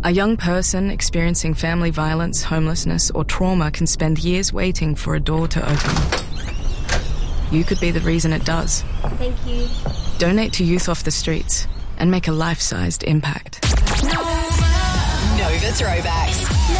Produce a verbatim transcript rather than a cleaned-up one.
A young person experiencing family violence, homelessness, or trauma can spend years waiting for a door to open. You could be the reason it does. Thank you. Donate to Youth Off the Streets and make a life-sized impact. Nova Throwbacks.